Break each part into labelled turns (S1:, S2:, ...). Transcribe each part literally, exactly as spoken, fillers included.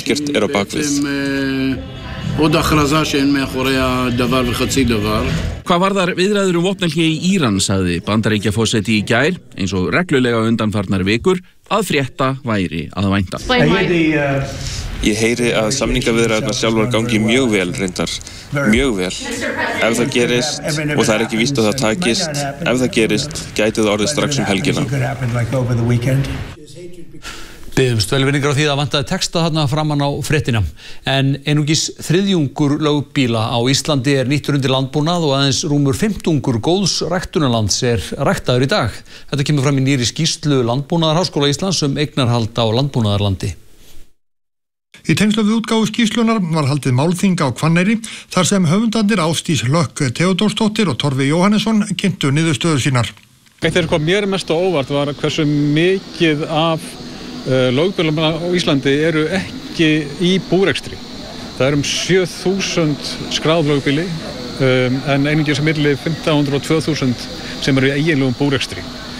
S1: ekkert er á bakvið.
S2: Hvað varðar viðræður um vopnahlé í Íran, sagði Bandaríkjaforseti í gær, eins og reglulega undanfarnar vikur, að frétta væri að vænta.
S1: Ég heyri að samningaviðræðurnar sjálfar gangi mjög vel reyndar, mjög vel. Ef það gerist, og það er ekki víst að það takist, ef það gerist, gæti það orðið strax um helgina.
S3: Biðumst velvirðingar á því að vantaði texta þarna framan á fréttina. En einungis þriðjungur lögbíla á Íslandi er nýttur undir landbúnað og aðeins rúmur fimmtungur góðs ræktunarlands er ræktaður í dag. Þetta kemur fram í nýrri skýrslu Landbúnaðarháskóla Íslands um eignarhald á landbúnaðarlandi.
S4: Í tengslum við útgáfu skýrslunnar var haldið málþing á Hvanneyri þar sem höfundarnir Ásdís Hlökk Theodórsdóttir og Torfi Jóhannesson kynntu niðurstöður sínar.
S5: Eitt er hvað mér mest á óvart var hversu mikið af uh, lögbílum á Íslandi eru ekki í búrekstri. Það er um sjö þúsund skráð lögbíli um, en einungis milli fimmtán hundruð og tvö þúsund sem eru í eiginlegum búrekstri.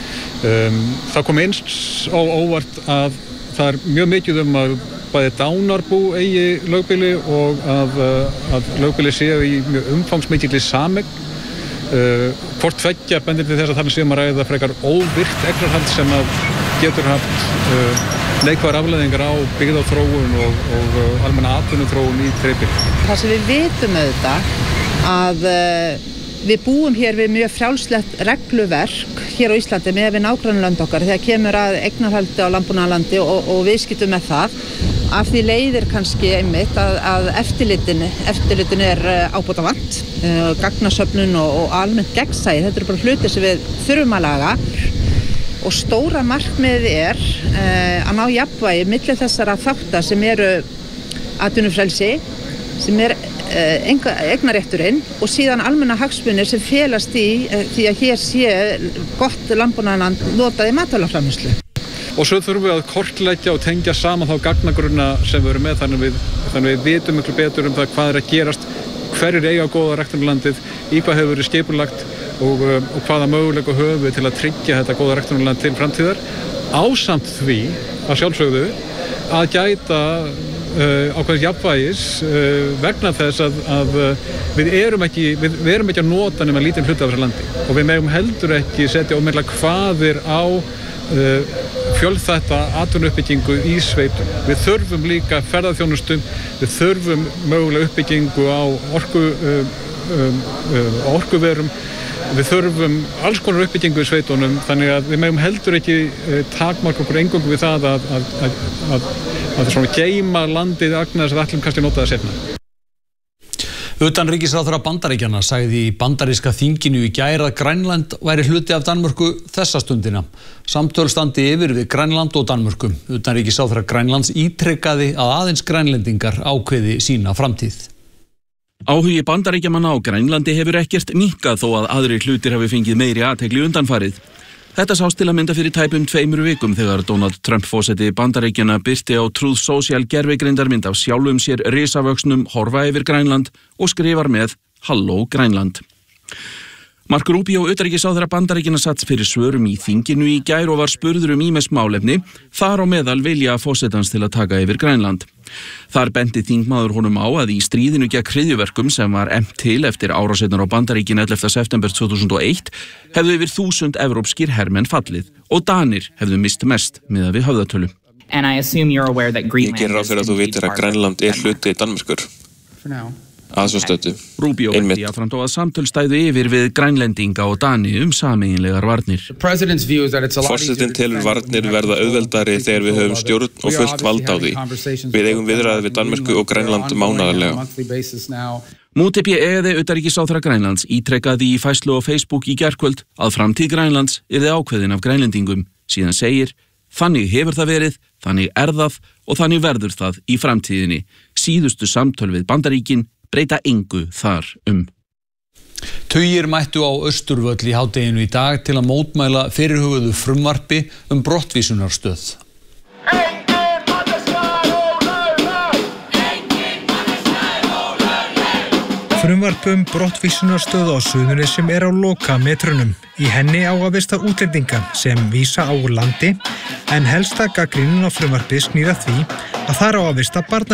S5: Um, það kom eins á óvart að það er mjög mikið um að bæði dánarbú eigi lögbíli og að, að lögbíli séu í mjög umfangsmikilli sameign. Uh, hvort tveggja bendir til þess að þarna séum að ræða frekar óvirkt eignarhald sem að getur haft uh, neikvæðar afleiðingar á byggðaþróun og, og uh, almenna atvinnuþróun í dreifbýli.
S6: Það sem við vitum auðvitað að uh, við búum hér við mjög frjálslegt regluverk hér á Íslandi með við nágrannalönd okkar þegar kemur að eignarhaldi á landbúnaðarlandi og, og viðskiptum með það. Af því leiðir kannski einmitt að, að eftirlitin, eftirlitin er ábótavant, uh, gagnasöfnun og, og almennt gegnsæi. Þetta eru bara hluti sem við þurfum að laga og stóra markmiðið er uh, að ná jafnvægi milli þessara þátta sem eru atvinnufrelsi, sem er uh, eignarétturinn og síðan almenna hagsmunir sem felast í uh, því að hér sé gott landbúnaðarland notað í matvælaframleiðslu.
S5: Og svo þurfum við að kortleggja og tengja saman þá gagnagrunna sem við erum með þannig við, þannig við vitum miklu betur um það hvað er að gerast, hverjir eiga góða ræktunarlandið, í hvað hefur verið skipulagt og, og hvaða möguleika höfum við til að tryggja þetta góða ræktunarland til framtíðar, ásamt því að sjálfsögðu að gæta uh, ákveðins jafnvægis uh, vegna þess að, að uh, við, erum ekki, við, við erum ekki að nota nema lítinn hluta af þessu landi og við megum heldur ekki setja ómeðlega kvaðir á uh, fjölþætta atvinnuuppbyggingu í sveitum. Við þurfum líka ferðaþjónustu, við þurfum mögulega uppbyggingu á orku, um, um, um, orkuverum, við þurfum alls konar uppbyggingu í sveitunum, þannig að við megum heldur ekki uh, takmarka okkur eingöngu við það að, að, að, að, að svona geyma landið agnar þess að ætlum kannski nota það seinna.
S3: Utanríkisráðherra Bandaríkjanna sagði í bandaríska þinginu í gær að Grænland væri hluti af Danmörku þessa stundina. Samtöl standi yfir við Grænland og Danmörku. Utanríkisráðherra Grænlands ítrekaði að aðeins grænlendingar ákveði sína framtíð.
S2: Áhugi Bandaríkjamanna á Grænlandi hefur ekkert minnkað þó að aðrir hlutir hafi fengið meiri athygli undanfarið. Þetta sást til að mynda fyrir tæpum tveimur vikum þegar Donald Trump forseti Bandaríkjanna birti á Truth Social gervigreindarmynd af sjálfum sér risavöxnum horfa yfir Grænland og skrifar með Halló Grænland. Marco Rubio, utanríkisráðherra Bandaríkjanna, satt fyrir svörum í þinginu í gær og var spurður um ýmis málefni, þar á meðal vilja forsetans til að taka yfir Grænland. Þar benti þingmaður honum á að í stríðinu gegn hryðjuverkum sem var efnt til eftir árásirnar á Bandaríkin ellefta september tvö þúsund og eitt hefðu yfir þúsund evrópskir hermenn fallið og Danir hefðu mist mest miðað við höfðatölu.
S1: Ég gerir ráð fyrir að þú vitir að Grænland er hluti Danmerkur. Að svo stöddu.
S2: Rubio vetti jafnframt á að samtöl stæðu yfir við Grænlendinga og Dani um sameiginlegar varnir.
S1: Forsetinn telur varnir verða auðveldari þegar við höfum stjórn og fullt vald á því. Við eigum viðræði við Danmörku og Grænland mánaðarlega.
S2: Múti B. eði utanríkisráðherra Grænlands ítrekkaði í færslu á Facebook í gærkvöld að framtíð Grænlands yrði ákveðin af Grænlendingum. Síðan segir: þannig hefur það verið, þannig er það og þannig verður það í framtíðinni. Síðustu samtöl við Bandaríkin breyta engu þar um.
S3: Tugir mættu á Austurvöll í hádeginu í dag til að mótmæla fyrirhuguðu frumvarpi um brottvísunarstöð.
S4: Frumvarp um brottvísunarstöð á Suðurnesjum er á lokametrunum. Í henni á að vista útlendinga sem vísa á úr landi, en helsta gagnrýnin á frumvarpið snýr að því að þar á að vista barna